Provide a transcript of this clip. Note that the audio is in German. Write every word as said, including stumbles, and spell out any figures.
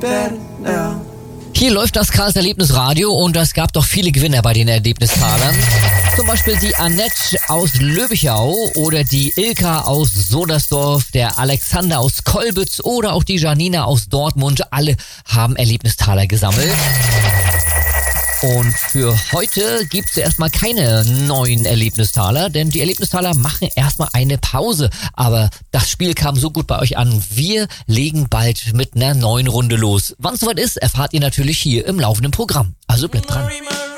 Hier läuft das Karls Erlebnisradio und es gab doch viele Gewinner bei den Erlebnistalern. Zum Beispiel die Annette aus Löbichau oder die Ilka aus Sodersdorf, der Alexander aus Kolbitz oder auch die Janina aus Dortmund. Alle haben Erlebnistaler gesammelt. Und für heute gibt es erstmal keine neuen Erlebnistaler, denn die Erlebnistaler machen erstmal eine Pause. Aber das Spiel kam so gut bei euch an, wir legen bald mit einer neuen Runde los. Wann es soweit ist, erfahrt ihr natürlich hier im laufenden Programm. Also bleibt dran.